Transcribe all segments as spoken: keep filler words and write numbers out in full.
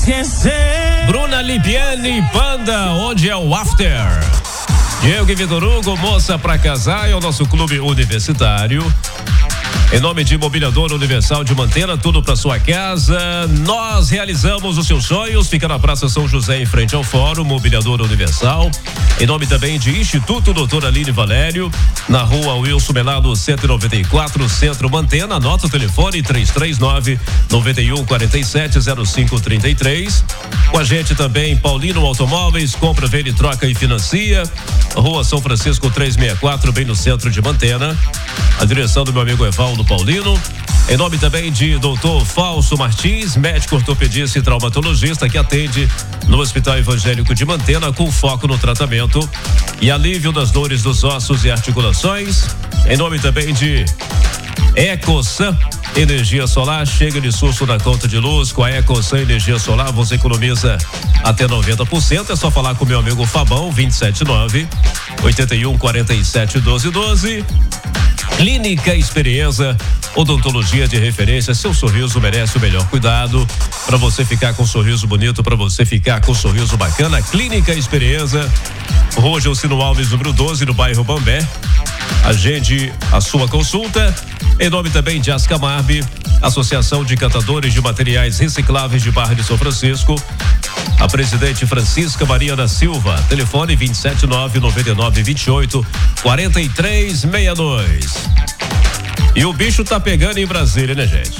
esquecer. Bruna Lipiani, Panda, onde é o after? Diego e Vitor Hugo, moça pra casar, é o nosso clube universitário. Em nome de Imobiliadora Universal de Mantena, tudo para sua casa. Nós realizamos os seus sonhos. Fica na Praça São José, em frente ao Fórum Imobiliadora Universal. Em nome também de Instituto Doutor Aline Valério, na Rua Wilson Melado, cento e noventa e quatro, Centro Mantena. Anota o telefone três três nove, nove um quatro sete, zero cinco três três. Com a gente também Paulino Automóveis, compra, vende, troca e financia. Rua São Francisco trezentos e sessenta e quatro, bem no centro de Mantena. A direção do meu amigo Evaldo Paulino. Em nome também de doutor Falso Martins, médico ortopedista e traumatologista, que atende no Hospital Evangélico de Mantena, com foco no tratamento e alívio das dores dos ossos e articulações. Em nome também de EcoSan Energia Solar, chega de susto na conta de luz. Com a EcoSan Energia Solar você economiza até noventa por cento. É só falar com meu amigo Fabão, vinte e sete nove, oito um quatro sete, doze doze. Clínica Experiência, odontologia de referência. Seu sorriso merece o melhor cuidado. Para você ficar com um sorriso bonito, para você ficar com um sorriso bacana, Clínica Experiência, Rua Gelcino Alves, número doze, no bairro Bambé. Agende a sua consulta. Em nome também de Ascamarb, Associação de Catadores de Materiais Recicláveis de Barra de São Francisco. A presidente Francisca Maria da Silva, telefone vinte e sete nove, nove nove dois oito, quatro três seis dois. E o bicho tá pegando em Brasília, né, gente?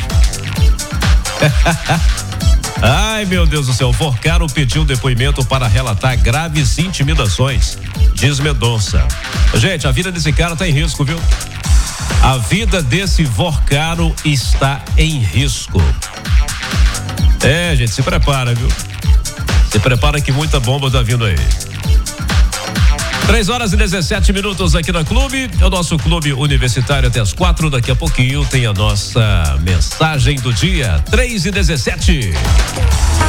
Ai, meu Deus do céu, Vorcaro pediu depoimento para relatar graves intimidações, diz Mendonça. Gente, a vida desse cara tá em risco, viu? A vida desse Vorcaro está em risco. É, gente, se prepara, viu? Se prepara que muita bomba tá vindo aí. três horas e dezessete minutos aqui na Clube. É o nosso clube universitário até as quatro. Daqui a pouquinho tem a nossa mensagem do dia. três e dezessete.